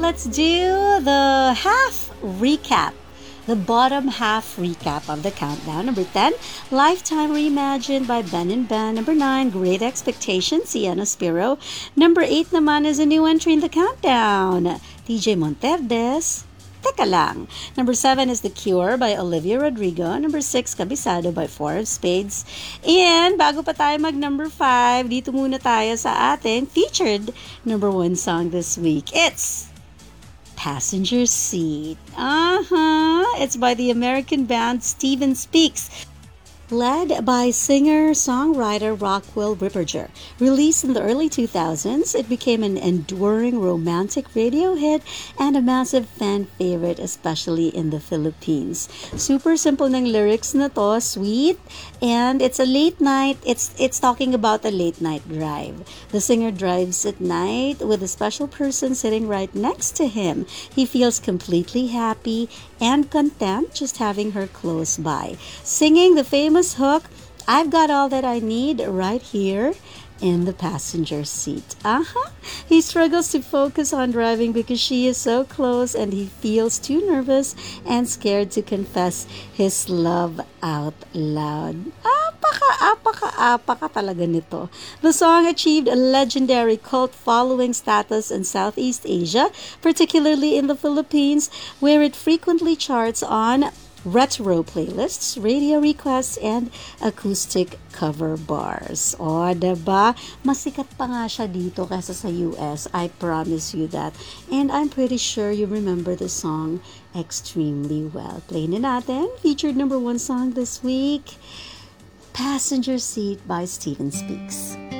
let's do the half recap. The bottom half recap of the countdown. Number 10, Lifetime Reimagined by Ben and Ben. Number 9, Great Expectations, Sienna Spiro. Number 8 naman is a new entry in the countdown, TJ Monterdes. Teka lang. Number 7 is The Cure by Olivia Rodrigo. Number 6, Kabisado by Four of Spades. And bago pa tayo mag number 5, dito muna tayo sa ating featured number 1 song this week. It's Passenger Seat. It's by the American band Steven Speaks, led by singer-songwriter Rockwell Ripperger. Released in the early 2000s, it became an enduring romantic radio hit and a massive fan favorite, especially in the Philippines. Super simple ng lyrics na to, sweet, and it's a late night. It's talking about a late night drive. The singer drives at night with a special person sitting right next to him. He feels completely happy and content just having her close by, singing the famous hook, "I've got all that I need right here in the passenger seat." He struggles to focus on driving because she is so close, and he feels too nervous and scared to confess his love out loud. Apaka talaga nito. The song achieved a legendary cult following status in Southeast Asia, particularly in the Philippines, where it frequently charts on retro playlists, radio requests, and acoustic cover bars. O, diba? Masikat pa nga siya dito kaysa sa US. I promise you that. And I'm pretty sure you remember the song extremely well. Play na natin. Featured number 1 song this week, Passenger Seat by Steven Speaks.